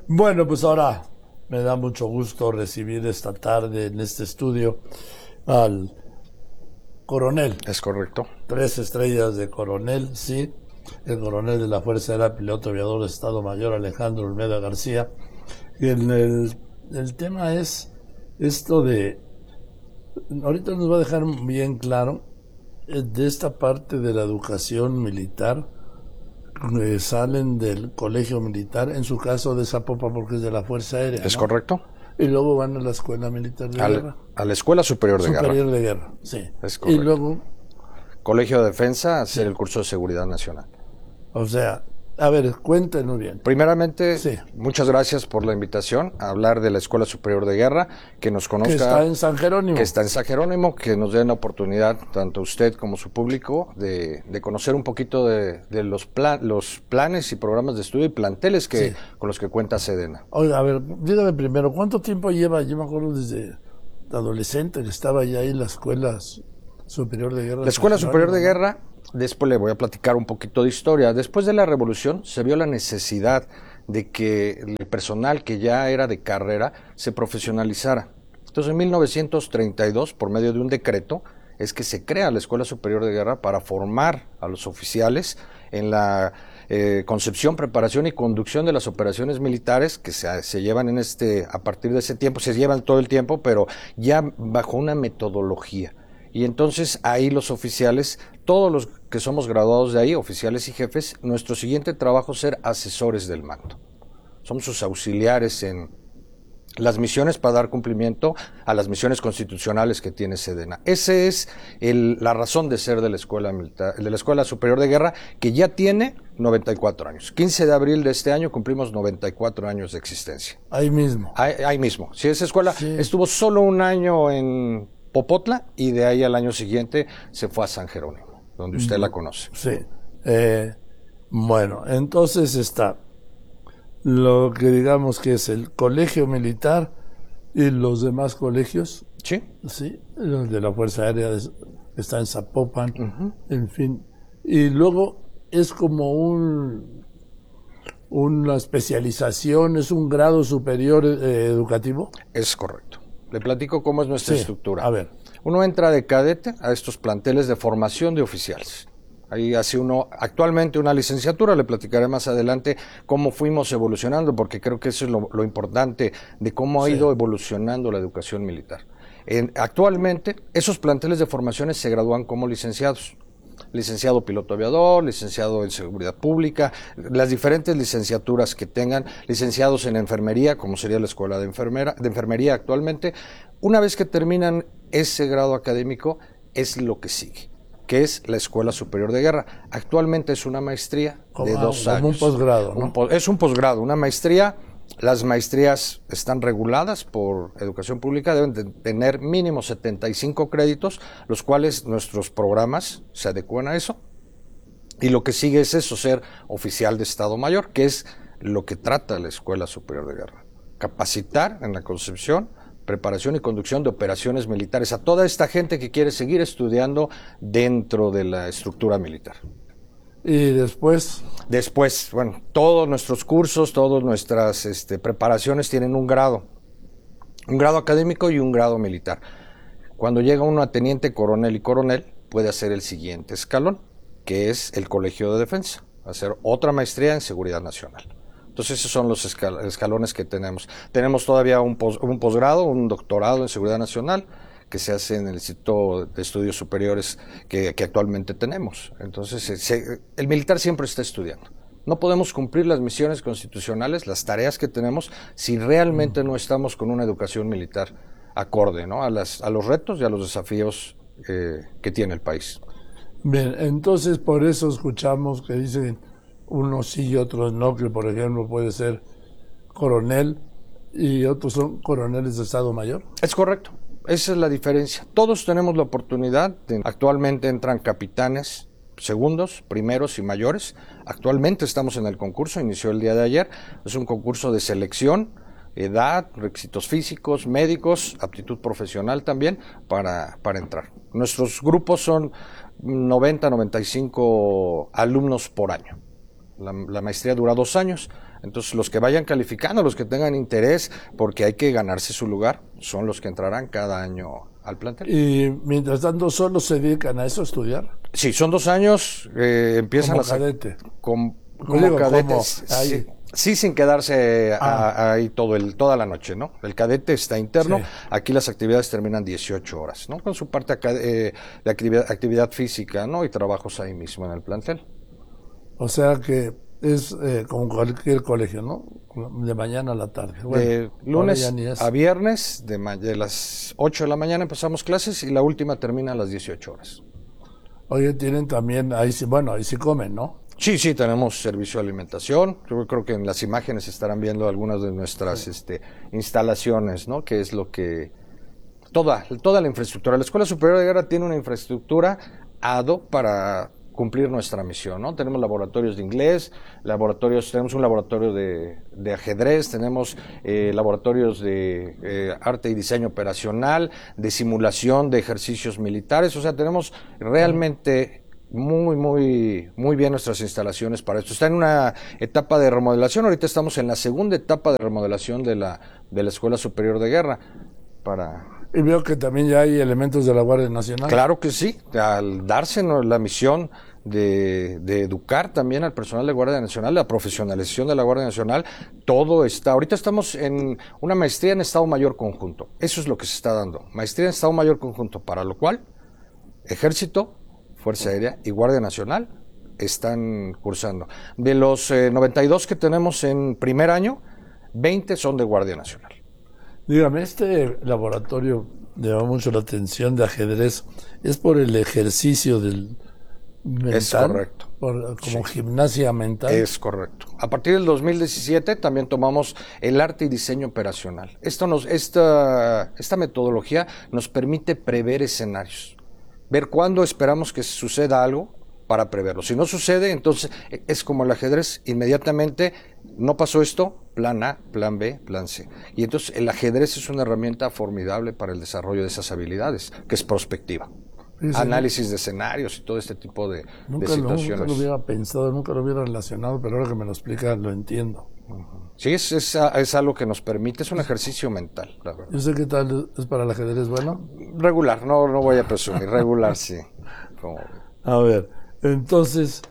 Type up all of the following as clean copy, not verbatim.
Bueno, pues ahora me da mucho gusto recibir esta tarde en este estudio al coronel. Es correcto. 3 estrellas de coronel, sí. El coronel de la Fuerza Aérea, piloto aviador de Estado Mayor Alejandro Olmeda García. Y el tema es esto de... Ahorita nos va a dejar bien claro de esta parte de la educación militar. Salen del colegio militar, en su caso de Zapopan porque es de la Fuerza Aérea, Es ¿no? correcto. Y luego van a la Escuela Militar de Guerra. A la Escuela Superior de Superior de Guerra, sí. Es correcto. Y luego, Colegio de Defensa, hacer el curso de Seguridad Nacional. o sea, a ver, cuéntenos bien. Primeramente, Sí. muchas gracias por la invitación a hablar de la Escuela Superior de Guerra, que nos conozca. Que está en San Jerónimo. Que está en San Jerónimo, que nos den la oportunidad, tanto usted como su público, de conocer un poquito de los planes y programas de estudio y planteles Sí. con los que cuenta Sedena. Oiga, a ver, dígame primero, ¿cuánto tiempo lleva? Yo me acuerdo desde adolescente que estaba ya ahí en la Escuela Superior de Guerra. La Escuela Superior de Guerra, después le voy a platicar un poquito de historia. Después de la Revolución se vio la necesidad de que el personal que ya era de carrera se profesionalizara. Entonces en 1932, por medio de un decreto, es que se crea la Escuela Superior de Guerra para formar a los oficiales en la concepción, preparación y conducción de las operaciones militares que se llevan a partir de ese tiempo, se llevan todo el tiempo, pero ya bajo una metodología. Y entonces ahí los oficiales, todos los que somos graduados de ahí, oficiales y jefes, nuestro siguiente trabajo es ser asesores del mando. Somos sus auxiliares en las misiones para dar cumplimiento a las misiones constitucionales que tiene Sedena. Esa es la razón de ser de la Escuela Militar, de la Escuela Superior de Guerra, que ya tiene 94 años. 15 de abril de este año cumplimos 94 años de existencia. Ahí mismo. Ahí mismo. Sí, esa escuela estuvo solo un año en Popotla y de ahí al año siguiente se fue a San Jerónimo, donde usted la conoce. Sí. Bueno, entonces está lo que digamos que es el colegio militar y los demás colegios, Sí. sí, los de la Fuerza Aérea está en Zapopan, en fin. Y luego es como una especialización, es un grado superior educativo. Es correcto. Le platico cómo es nuestra estructura. A ver. Uno entra de cadete a estos planteles de formación de oficiales. Ahí hace uno actualmente una licenciatura, le platicaré más adelante cómo fuimos evolucionando, porque creo que eso es lo importante de cómo ha ido evolucionando la educación militar. Actualmente, esos planteles de formaciones se gradúan como licenciados. Licenciado piloto aviador, licenciado en seguridad pública, las diferentes licenciaturas que tengan, licenciados en enfermería, como sería la escuela de enfermería actualmente. Una vez que terminan ese grado académico, es lo que sigue, que es la Escuela Superior de Guerra. Actualmente es una maestría de 2 años. Como un posgrado, ¿no? Es un posgrado, una maestría. Las maestrías están reguladas por Educación Pública, deben de tener mínimo 75 créditos, los cuales nuestros programas se adecuan a eso. Y lo que sigue es eso, ser oficial de Estado Mayor, que es lo que trata la Escuela Superior de Guerra. Capacitar en la concepción, preparación y conducción de operaciones militares a toda esta gente que quiere seguir estudiando dentro de la estructura militar. Y después, bueno, todos nuestros cursos, todas nuestras preparaciones tienen un grado académico y un grado militar. Cuando llega uno a teniente, coronel y coronel, puede hacer el siguiente escalón, que es el Colegio de Defensa, hacer otra maestría en Seguridad Nacional. Entonces esos son los escalones que tenemos. Tenemos todavía un posgrado, un doctorado en Seguridad Nacional, que se hace en el Instituto de Estudios Superiores que actualmente tenemos. Entonces, el militar siempre está estudiando. No podemos cumplir las misiones constitucionales, las tareas que tenemos, si realmente no estamos con una educación militar acorde, ¿no? a los retos y a los desafíos que tiene el país. Bien, entonces por eso escuchamos que dicen unos sí y otros no, que por ejemplo puede ser coronel y otros son coroneles de Estado Mayor. Es correcto. Esa es la diferencia. Todos tenemos la oportunidad. Actualmente entran capitanes, segundos, primeros y mayores. Actualmente estamos en el concurso, inició el día de ayer. Es un concurso de selección, edad, requisitos físicos, médicos, aptitud profesional también para entrar. Nuestros grupos son 90, 95 alumnos por año. La maestría dura 2 años. Entonces, los que vayan calificando, los que tengan interés, porque hay que ganarse su lugar, son los que entrarán cada año al plantel. Y mientras tanto, ¿solo se dedican a eso, a estudiar? Sí, son 2 años, empiezan Como cadete. Como Digo, cadetes. como ahí. Sí, sin quedarse ahí toda la noche, ¿no? El cadete está interno, Sí. aquí las actividades terminan 18 horas, ¿no? Con su parte de actividad física, ¿no? Y trabajos ahí mismo en el plantel. O sea que es como cualquier colegio, ¿no? De mañana a la tarde. Bueno, De lunes ahora ya ni es. a viernes, de las 8 de la mañana empezamos clases y la última termina a las 18 horas. Oye, tienen también, ahí sí, bueno, ahí sí comen, ¿no? Sí, tenemos servicio de alimentación. Yo creo que en las imágenes estarán viendo algunas de nuestras instalaciones, ¿no? Que es lo que... Toda la infraestructura. La Escuela Superior de Guerra tiene una infraestructura ad hoc para cumplir nuestra misión, ¿no? Tenemos laboratorios de inglés, tenemos un laboratorio de ajedrez, tenemos laboratorios de arte y diseño operacional, de simulación de ejercicios militares. O sea, tenemos realmente muy bien nuestras instalaciones para esto. Está en una etapa de remodelación. Ahorita estamos en la segunda etapa de remodelación de la Escuela Superior de Guerra Y veo que también ya hay elementos de la Guardia Nacional. Claro que sí, al darse la misión de educar también al personal de Guardia Nacional, la profesionalización de la Guardia Nacional, todo está. Ahorita estamos en una maestría en Estado Mayor Conjunto. Eso es lo que se está dando. Maestría en Estado Mayor Conjunto, para lo cual Ejército, Fuerza Aérea y Guardia Nacional están cursando. De los 92 que tenemos en primer año, 20 son de Guardia Nacional. Dígame, este laboratorio llama mucho la atención de ajedrez. ¿Es por el ejercicio del mental? Es correcto. Como gimnasia mental. Es correcto. A partir del 2017 también tomamos el arte y diseño operacional. Esta metodología nos permite prever escenarios, ver cuándo esperamos que suceda algo para preverlo. Si no sucede, entonces es como el ajedrez, inmediatamente no pasó esto, plan A, plan B, plan C. Y entonces el ajedrez es una herramienta formidable para el desarrollo de esas habilidades, que es prospectiva. Sí, análisis de escenarios y todo este tipo de situaciones. Nunca lo hubiera pensado, nunca lo hubiera relacionado, pero ahora que me lo explica lo entiendo. Sí, es algo que nos permite, es un ejercicio mental, la verdad. Yo sé qué tal es para el ajedrez, bueno. Regular, no voy a presumir, regular sí. A ver, entonces,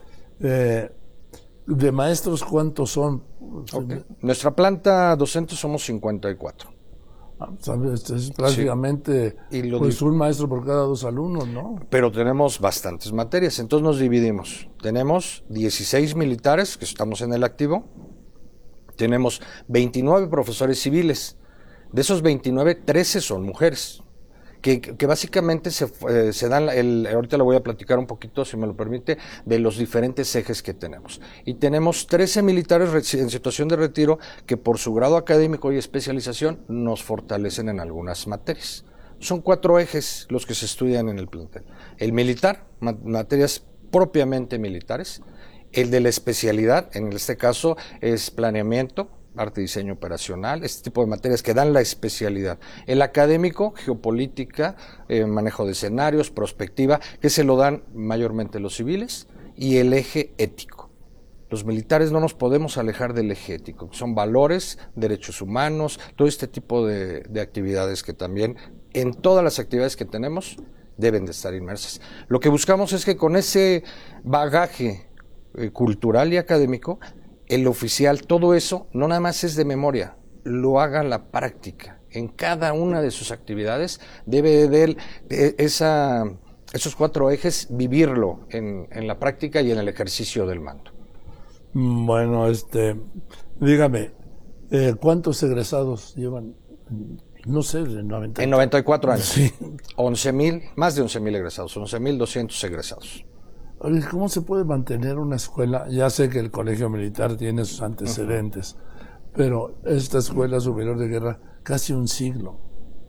de maestros, ¿cuántos son? Okay. Nuestra planta docente somos 54. Es prácticamente sí. Un maestro por cada 2 alumnos, ¿no? Pero tenemos bastantes materias, entonces nos dividimos. Tenemos 16 militares, que estamos en el activo. Tenemos 29 profesores civiles. De esos 29, 13 son mujeres. Que básicamente se dan, ahorita le voy a platicar un poquito, si me lo permite, de los diferentes ejes que tenemos. Y tenemos 13 militares en situación de retiro que por su grado académico y especialización nos fortalecen en algunas materias. Son 4 ejes los que se estudian en el plantel. El militar, materias propiamente militares. El de la especialidad, en este caso, es planeamiento, arte y diseño operacional, este tipo de materias que dan la especialidad. El académico, geopolítica, manejo de escenarios, prospectiva, que se lo dan mayormente los civiles, y el eje ético. Los militares no nos podemos alejar del eje ético, que son valores, derechos humanos, todo este tipo de actividades que también, en todas las actividades que tenemos, deben de estar inmersas. Lo que buscamos es que con ese bagaje cultural y académico, el oficial, todo eso, no nada más es de memoria, lo haga en la práctica. En cada una de sus actividades debe de esos 4 ejes vivirlo en la práctica y en el ejercicio del mando. Bueno, dígame, ¿cuántos egresados llevan? No sé, en 94 años. Sí. 11,000, más de 11,000 egresados, 11,200 egresados. Oye, ¿cómo se puede mantener una escuela? Ya sé que el colegio militar tiene sus antecedentes, pero esta Escuela Superior de Guerra, casi un siglo.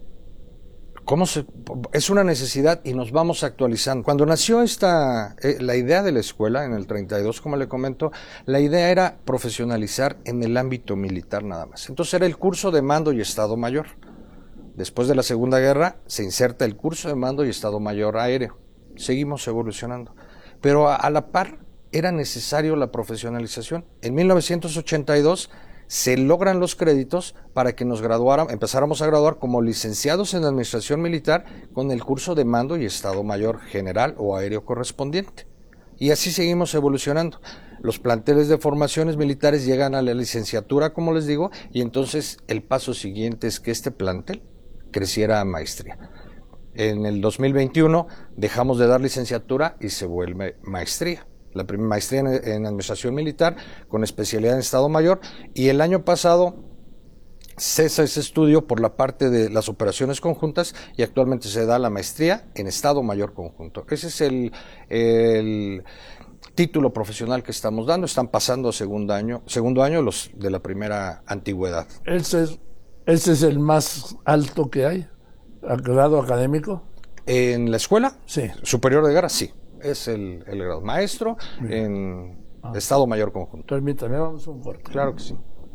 Es una necesidad y nos vamos actualizando. Cuando nació la idea de la escuela, en el 32, como le comento, la idea era profesionalizar en el ámbito militar nada más. Entonces era el curso de mando y Estado Mayor. Después de la Segunda Guerra, se inserta el curso de mando y Estado Mayor aéreo. Seguimos evolucionando. Pero a la par, era necesario la profesionalización. En 1982 se logran los créditos para que empezáramos a graduar como licenciados en Administración Militar con el curso de mando y Estado Mayor general o aéreo correspondiente. Y así seguimos evolucionando. Los planteles de formaciones militares llegan a la licenciatura, como les digo, y entonces el paso siguiente es que este plantel creciera a maestría. En el 2021 dejamos de dar licenciatura y se vuelve maestría. La primera maestría en Administración Militar con especialidad en Estado Mayor, y el año pasado cesa ese estudio por la parte de las operaciones conjuntas y actualmente se da la maestría en Estado Mayor Conjunto. Ese es el título profesional que estamos dando. Están pasando a segundo año los de la primera antigüedad. ¿Ese es el más alto que hay? ¿Grado académico? ¿En la escuela? Sí. Superior de guerra, sí. Es el grado maestro en Estado Mayor Conjunto. Permítame, vamos a un corte. Claro que sí.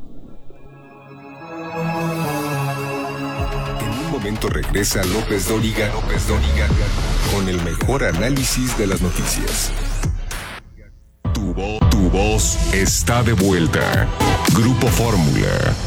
En un momento regresa López Dóriga con el mejor análisis de las noticias. Tu voz está de vuelta. Grupo Fórmula.